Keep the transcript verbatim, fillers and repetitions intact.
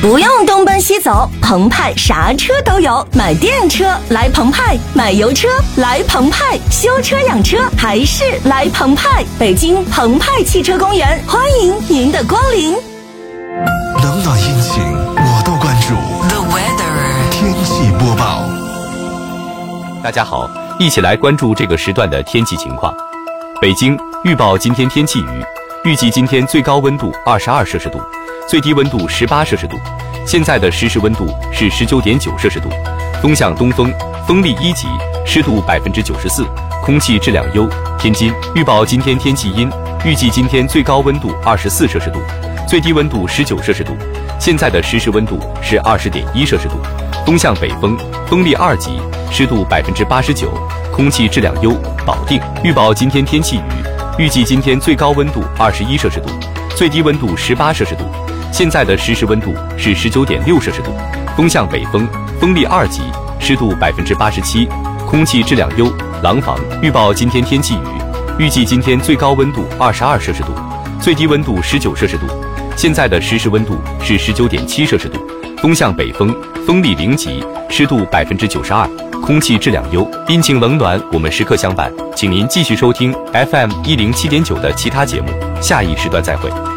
不用东奔西走，澎湃啥车都有。买电车来澎湃，买油车来澎湃，修车养车还是来澎湃。北京澎湃汽车公园，欢迎您的光临。 冷暖阴晴我都关注。 The weather 天气播报。 大家好，一起来关注这个时段的天气情况。北京预报今天天气雨，预计今天最高温度二十二摄氏度，最低温度十八摄氏度。现在的实时温度是十九点九摄氏度，风向东风，风力一级，湿度百分之九十四，空气质量优。天津预报今天天气阴，预计今天最高温度二十四摄氏度，最低温度十九摄氏度。现在的实时温度是二十点一摄氏度，风向北风，风力二级，湿度百分之八十九，空气质量优。保定预报今天天气雨，预计今天最高温度二十一摄氏度，最低温度十八摄氏度。现在的实时温度是十九点六摄氏度，风向北风，风力二级，湿度百分之八十七，空气质量优。廊坊预报今天天气雨，预计今天最高温度二十二摄氏度，最低温度十九摄氏度。现在的实时温度是十九点七摄氏度，风向北风，风力零级，湿度百分之九十二，空气质量优。阴晴冷暖，我们时刻相伴，请您继续收听 F M 一零七点九的其他节目，下一时段再会。